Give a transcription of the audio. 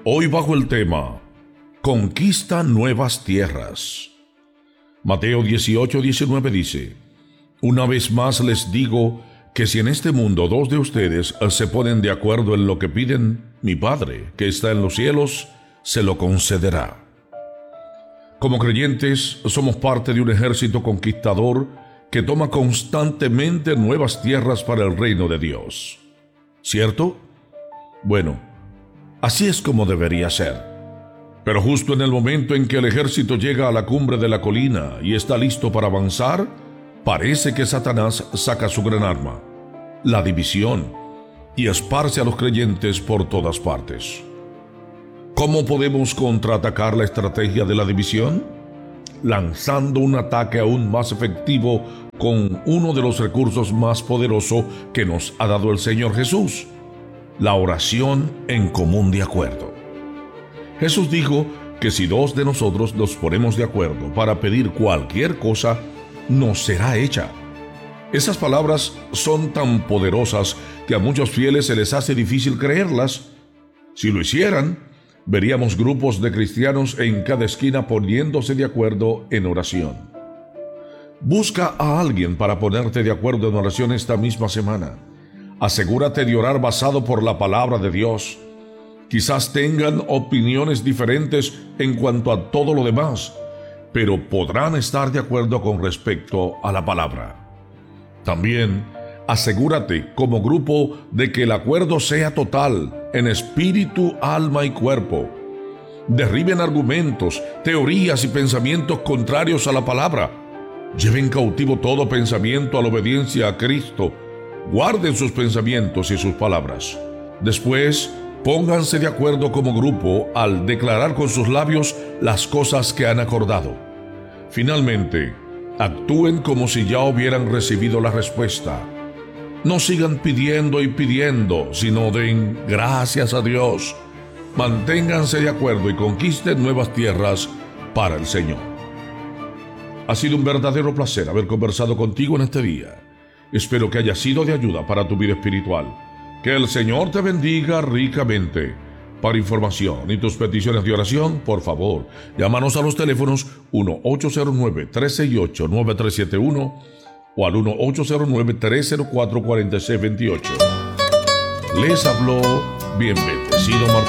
Hoy bajo el tema Conquista nuevas tierras. Mateo 18:19 dice: Una vez más les digo que si en este mundo dos de ustedes se ponen de acuerdo en lo que piden, mi Padre, que está en los cielos, se lo concederá. Como creyentes, somos parte de un ejército conquistador que toma constantemente nuevas tierras para el reino de Dios. ¿Cierto? Bueno, así es como debería ser. Pero justo en el momento en que el ejército llega a la cumbre de la colina y está listo para avanzar, parece que Satanás saca su gran arma, la división, y esparce a los creyentes por todas partes. ¿Cómo podemos contraatacar la estrategia de la división? Lanzando un ataque aún más efectivo con uno de los recursos más poderosos que nos ha dado el Señor Jesús: la oración en común de acuerdo. Jesús dijo que si dos de nosotros nos ponemos de acuerdo para pedir cualquier cosa, nos será hecha. Esas palabras son tan poderosas que a muchos fieles se les hace difícil creerlas. Si lo hicieran, veríamos grupos de cristianos en cada esquina poniéndose de acuerdo en oración. Busca a alguien para ponerte de acuerdo en oración esta misma semana. Asegúrate de orar basado por la palabra de Dios. Quizás tengan opiniones diferentes en cuanto a todo lo demás, pero podrán estar de acuerdo con respecto a la palabra. También asegúrate como grupo de que el acuerdo sea total en espíritu, alma y cuerpo. Derriben argumentos, teorías y pensamientos contrarios a la palabra. Lleven cautivo todo pensamiento a la obediencia a Cristo. Guarden sus pensamientos y sus palabras. Después, pónganse de acuerdo como grupo al declarar con sus labios las cosas que han acordado. Finalmente, actúen como si ya hubieran recibido la respuesta. No sigan pidiendo y pidiendo, sino den gracias a Dios. Manténganse de acuerdo y conquisten nuevas tierras para el Señor. Ha sido un verdadero placer haber conversado contigo en este día. Espero que haya sido de ayuda para tu vida espiritual. Que el Señor te bendiga ricamente. Para información y tus peticiones de oración, por favor, llámanos a los teléfonos 1-809-368-9371 o al 1-809-304-4628. Les habló bien bendecido Martín.